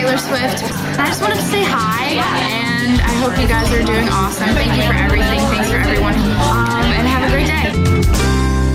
Taylor Swift. I just wanted to say hi, and I hope you guys are doing awesome. Thank you for everything.